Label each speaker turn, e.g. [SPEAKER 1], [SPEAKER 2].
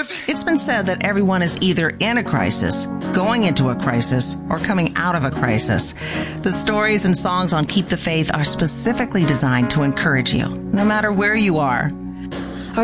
[SPEAKER 1] It's been said that everyone is either in a crisis, going into a crisis, or coming out of a crisis. The stories and songs on Keep the Faith are specifically designed to encourage you, no matter where you are.